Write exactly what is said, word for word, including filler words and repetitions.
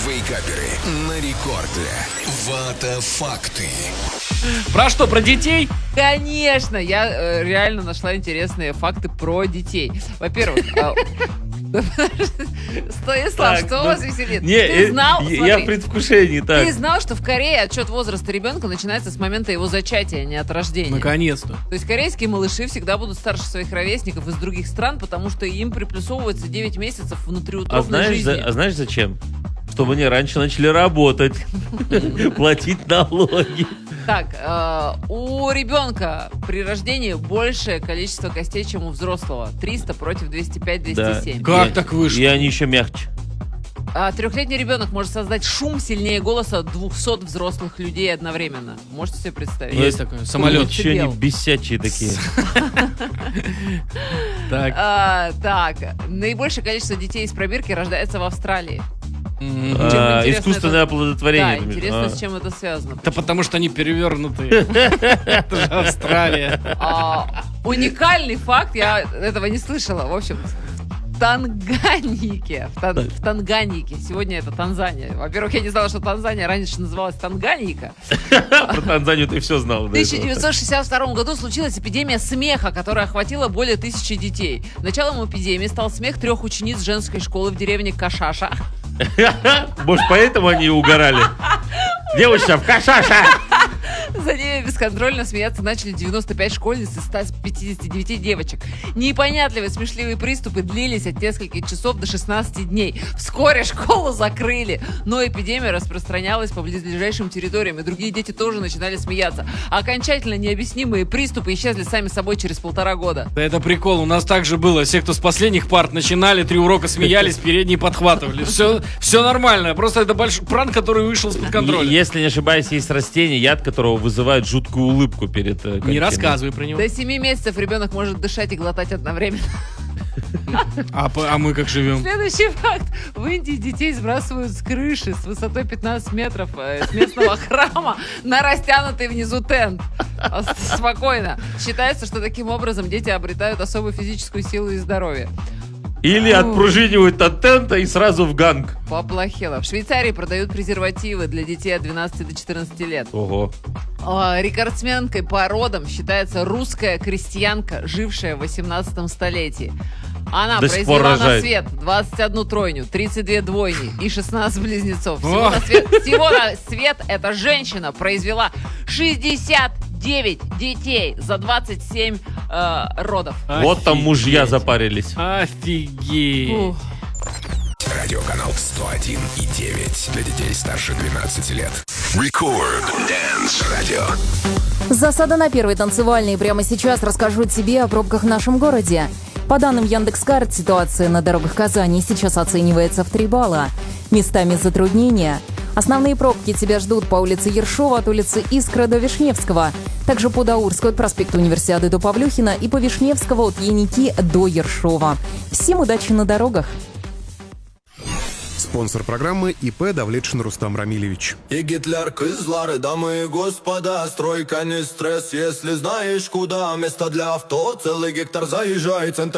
Вейкаперы на рекорде. Вата-факты. Про что, про детей? Конечно, я э, реально нашла интересные факты про детей. Во-первых, Станислав, что вас веселит? Ты знал, я в предвкушении, так. Ты знал, что в Корее отчет возраста ребенка начинается с момента его зачатия, а не от рождения? Наконец-то. То есть корейские малыши всегда будут старше своих ровесников из других стран, потому что им приплюсовывается девять месяцев внутриутробной жизни. А знаешь зачем? Чтобы они раньше начали работать, платить налоги. Так, э, у ребенка при рождении большее количество костей, чем у взрослого. триста против двести пять - двести семь. Да. Как так вышло? И они еще мягче. А трехлетний ребенок может создать шум сильнее голоса двухсот взрослых людей одновременно. Можете себе представить? Есть такой самолет. Еще они бесячие такие. Так, наибольшее количество детей из пробирки рождается в Австралии. А, искусственное оплодотворение. Да, интересно, а. с чем это связано. Да потому что они перевернутые. Это же Австралия. А, уникальный факт, я этого не слышала. В общем, в Танганьике, в, Тан, в Танганьике, сегодня это Танзания. Во-первых, я не знала, что Танзания раньше называлась Танганьика. Про Танзанию ты все знал. В тысяча девятьсот шестьдесят втором году случилась эпидемия смеха, которая охватила более тысячи детей. Началом эпидемии стал смех трех учениц женской школы в деревне Кашаша. Может, поэтому они угорали? Девочка, в Кашаша! За ними бесконтрольно смеяться начали девяносто пять школьниц из ста пятидесяти девяти девочек. Непонятливые смешливые приступы длились от нескольких часов до шестнадцати дней. Вскоре школу закрыли, но эпидемия распространялась по близлежащим территориям, и другие дети тоже начинали смеяться. А окончательно необъяснимые приступы исчезли сами собой через полтора года. Да это прикол, у нас так же было. Все, кто с последних парт начинали, три урока смеялись, передние подхватывали. Все, все нормально, просто это большой пранк, который вышел из-под контроля. Если не ошибаюсь, есть растение, яд которого вызывает жуткую улыбку перед э, Не рассказывай про него. До семи месяцев ребенок может дышать и глотать одновременно. А, а мы как живем? Следующий факт. В Индии детей сбрасывают с крыши с высотой пятнадцать метров э, с местного храма на растянутый внизу тент. Спокойно. Считается, что таким образом дети обретают особую физическую силу и здоровье. Или отпружинивают от тента и сразу в ганг. Поплохело. В Швейцарии продают презервативы для детей от двенадцати до четырнадцати лет. Ого. Рекордсменкой по родам считается русская крестьянка, жившая в восемнадцатом столетии. Она До произвела на свет двадцать одну тройню, тридцать две двойни и шестнадцать близнецов. Всего на, свет, всего на свет эта женщина произвела шестьдесят девять детей за двадцать семь э, родов. Офигеть. Вот там мужья запарились. Офигеть. Ух. Радиоканал сто один и девять для детей старше двенадцати лет. Record Dance Radio. Засада на первой танцевальной. Прямо сейчас расскажу тебе о пробках в нашем городе. По данным Яндекс.Карт, ситуация на дорогах Казани сейчас оценивается в три балла. Местами затруднения. Основные пробки тебя ждут по улице Ершова от улицы Искра до Вишневского. Также по Даурской от проспекта Универсиады до Павлюхина и по Вишневского от Яники до Ершова. Всем удачи на дорогах! Спонсор программы ИП Давлетшин Рустам Рамилевич. И Гитлер, кызлары, дамы и господа, стройка не стресс, если знаешь куда. Место для авто, целый гектар, заезжай, центр